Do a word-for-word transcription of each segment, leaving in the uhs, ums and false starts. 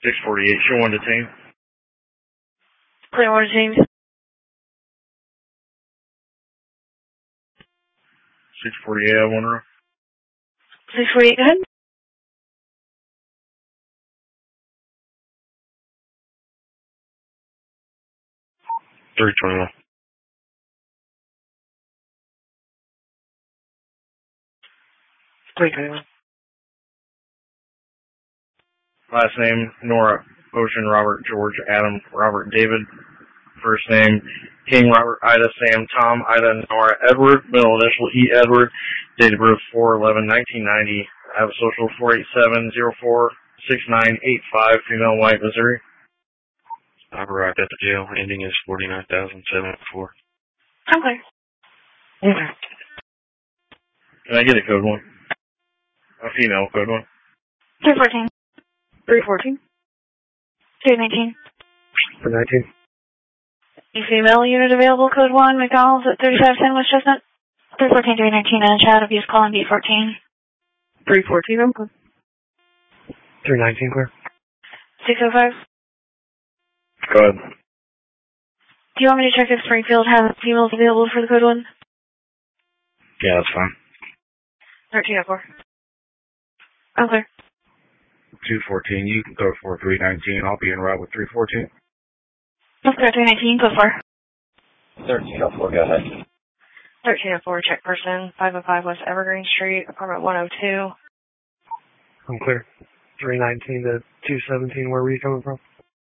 six forty-eight, show one detained. Clear one detained. six forty-eight, I wonder. six forty-eight, go ahead. three twenty-one. three twenty-one. Last name, Nora, Ocean, Robert, George, Adam, Robert, David. First name, King, Robert, Ida, Sam, Tom, Ida, Nora, Edward. Middle initial, E. Edward. Date of birth, four eleven nineteen ninety. I have a social, four eight seven zero four six nine eight five. Female, white, Missouri. I've arrived at the jail. Ending is forty-nine thousand seven hundred four. Okay. Okay. Can I get a code one? A female code one. three fourteen. three fourteen. two nineteen. three nineteen. A female unit available, code one, McDonald's at thirty-five ten West Chestnut. three fourteen, three nineteen, and chat abuse calling B fourteen. three fourteen, I'm clear. three nineteen, clear. six oh five. Go ahead. Do you want me to check if Springfield has females available for the code one? Yeah, that's fine. thirteen oh four. I'm clear. two fourteen, you can go for three nineteen. I'll be en route with three fourteen. I'm clear, three nineteen, go for. thirteen oh four, go ahead. thirteen oh four, check person, five oh five West Evergreen Street, apartment one oh two. I'm clear. three nineteen to two seventeen, where were you coming from?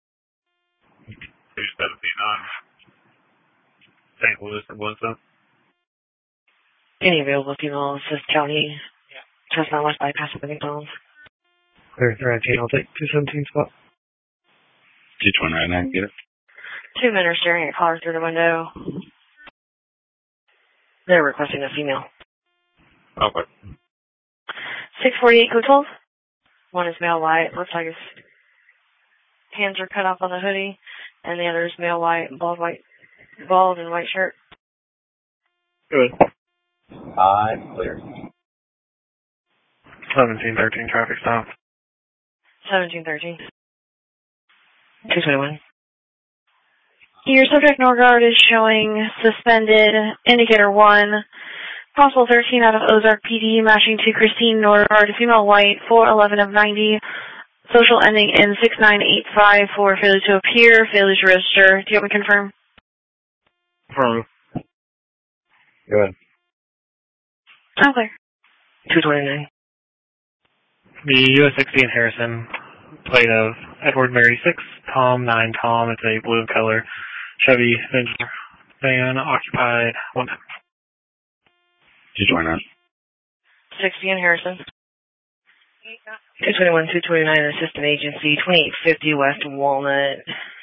two seventeen on Saint Louis, or what's up? Any available females, this county, Chestnut West bypass of the McDonald's. Clear, three nineteen, I'll take two seventeen spot. two twenty-nine, I can get it. Two men are staring at callers through the window. They're requesting a female. Okay. six forty-eight, code twelve. One is male white, looks like his hands are cut off on the hoodie, and the other is male white, bald white, bald and white shirt. Good. I'm clear. seventeen thirteen, traffic stop. seventeen thirteen. two twenty-one. Your subject Norgard is showing suspended, indicator one, possible thirteen out of Ozark P D, matching to Christine Norgard, female white, four eleven of ninety, social ending in six nine eight five for failure to appear, failure to register. Do you want me to confirm? Confirm. Go ahead. I'm clear. two twenty-nine. The U S sixteen Harrison, plate of Edward Mary six, Tom nine Tom, it's a blue color Chevy Avenger van, occupied one. two twenty-nine. sixteen Harrison. two twenty-one, two twenty-nine, assistant agency, twenty-eight fifty West Walnut.